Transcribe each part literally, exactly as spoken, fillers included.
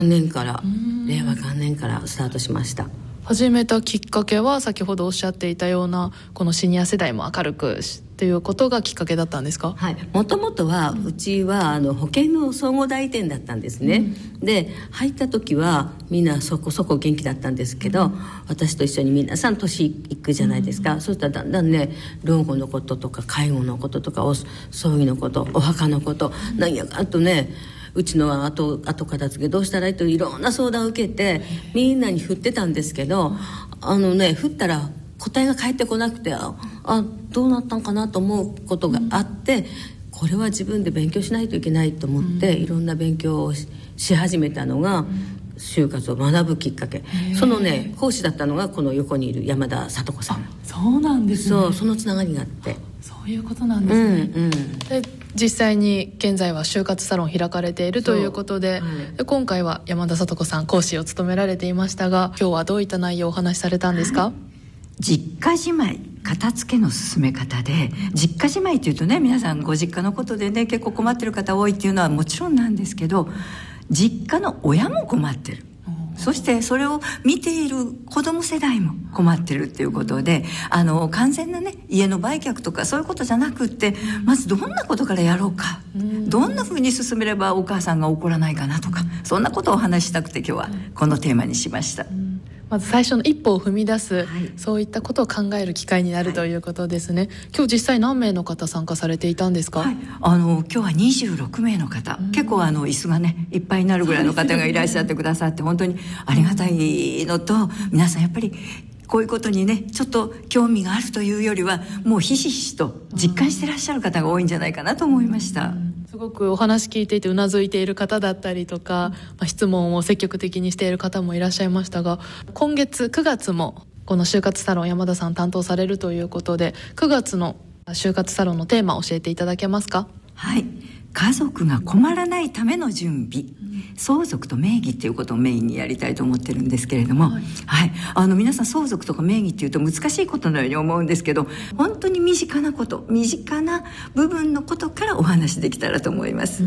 年から令和元年からスタートしました。 始めたきっかけは先ほどおっしゃっていたようなこのシニア世代も明るくっていうことがきっかけだったんですか？ はい、もともとはうちはあの保険の総合代理店だったんですね、うん、で入った時はみんなそこそこ元気だったんですけど、うん、私と一緒に皆さん年いくじゃないですか、うん、そうしたらだんだんね老後のこととか介護のこととかお葬儀のことお墓のこと、うん、なんやあとねうちの後、後片付けどうしたらいいといろんな相談を受けてみんなに振ってたんですけど、あのね振ったら答えが返ってこなくて あ, あどうなったんかなと思うことがあって、うん、これは自分で勉強しないといけないと思って、うん、いろんな勉強を し, し始めたのが、うん、就活を学ぶきっかけ。そのね講師だったのがこの横にいる山田聡子さん。 そうなんですね。 そうそのつながりがあって。 そういうことなんですね、うんうん、で実際に現在は就活サロン開かれているということ で,、はい、で今回は山田聡子さん講師を務められていましたが、今日はどういった内容をお話しされたんですか？はい、 実家じまい片付けの進め方で、実家じまいというとね皆さんご実家のことでね結構困ってる方多いっていうのはもちろんなんですけど、実家の親も困ってる、そしてそれを見ている子供世代も困ってるっていうことで、あの完全なね家の売却とかそういうことじゃなくって、まずどんなことからやろうか、どんな風に進めればお母さんが怒らないかなとか、そんなことをお話ししたくて今日はこのテーマにしました。 まず最初の一歩を踏み出す、はい、そういったことを考える機会になるということですね、はい、今日実際何名の方参加されていたんですか？ はい、あの今日はにじゅうろくめいの方、うん、結構あの椅子がねいっぱいになるぐらいの方がいらっしゃってくださって本当にありがたいのと、皆さんやっぱりこういうことにねちょっと興味があるというよりはもうひしひしと実感してらっしゃる方が多いんじゃないかなと思いました。うん、 すごくお話聞いていてうなずいている方だったりとか、まあ、質問を積極的にしている方もいらっしゃいましたが、今月くがつもこの就活サロン山田さん担当されるということで、くがつの就活サロンのテーマを教えていただけますか？ はい、家族が困らないための準備、相続と名義っていうことをメインにやりたいと思ってるんですけれども、はいはい、あの皆さん相続とか名義っていうと難しいことのように思うんですけど、本当に身近なこと身近な部分のことからお話できたらと思います。うん、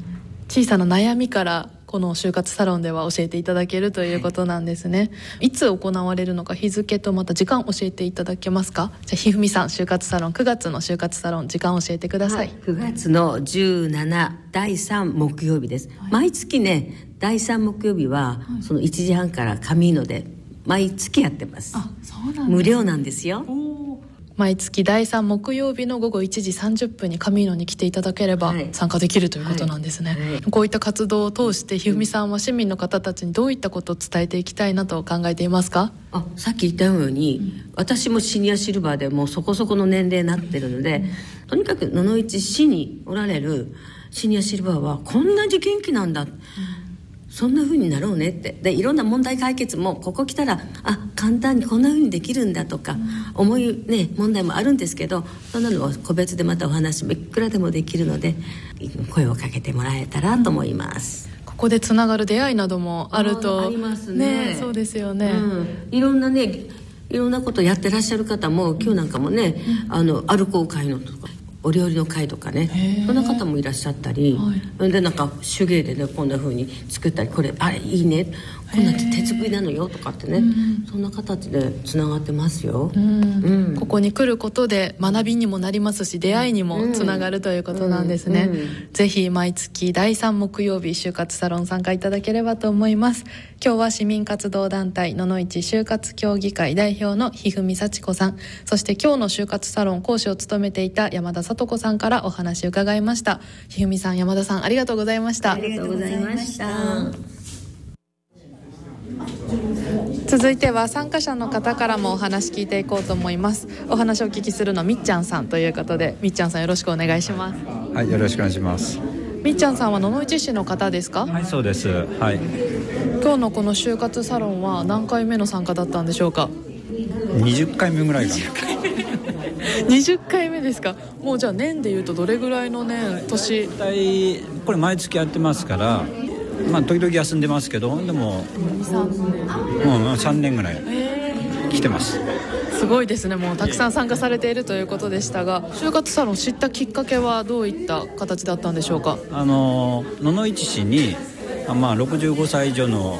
小さな悩みからこの就活サロンでは教えていただけるということなんですね、はい、いつ行われるのか日付とまた時間教えていただけますか？じゃあひふみさん、就活サロンくがつの就活サロン時間教えてください。はい、 くがつのじゅうしちだいさん木曜日です、はい、毎月ねだいさん木曜日はそのいちじはんから上野で毎月やってます。 あ、そうなんですね。 無料なんですよ。 毎月だいさん木曜日の午後いちじさんじゅっぷんに上野に来ていただければ参加できるということなんですね、はいはい、こういった活動を通してひふみさんは市民の方たちにどういったことを伝えていきたいなと考えていますか？ あ、さっき言ったように、うん、私もシニアシルバーでもうそこそこの年齢になってるので、うん、とにかく野々市市におられるシニアシルバーはこんなに元気なんだ、うん、そんな風になろうねって。でいろんな問題解決もここ来たらあ簡単にこんな風にできるんだとか、うん、重い、ね、問題もあるんですけど、そんなのは個別でまたお話いくらでもできるので声をかけてもらえたらと思います、 うん、ここでつながる出会いなどもあるとあ, ありますね。 ね、そうですよね、うん、 いろんなねいろんなことやってらっしゃる方も今日なんかもね、うん、あのアルコー会のとかお料理の会とかね、そんな方もいらっしゃったり、はい、でなんか手芸でねこんな風に作ったり、これあれいいねこんな手作りなのよとかってね、そんな形でつながってますよ、うんうん、ここに来ることで学びにもなりますし出会いにもつながるということなんですね、うんうん、ぜひ毎月だいさん木曜日就活サロン参加いただければと思います。今日は市民活動団体野々市就活協議会代表のひふみさちこさん、そして今日の就活サロン講師を務めていた山田聡子さんからお話を伺いました。ひふみさん、山田さん、ありがとうございました。 ありがとうございました。 続いては参加者の方からもお話聞いていこうと思います。お話をお聞きするのはみっちゃんさんということで、みっちゃんさんよろしくお願いします。 はい、よろしくお願いします。 みっちゃんさんは野々市市の方ですか？ はい、そうです。はい。 今日のこの就活サロンは何回目の参加だったんでしょうか？ にじゅっかいめぐらいかな。 にじゅっかいめですか？もうじゃあ年でいうとどれぐらいの年、年？ 大体これ毎月やってますから、まあ時々休んでますけど、でもさんねん、うん、さんねんぐらい来てます。 すごいですね。もうたくさん参加されているということでしたが、就活サロン知ったきっかけはどういった形だったんでしょうか？ あの野々市市にあまあろくじゅうごさい以上の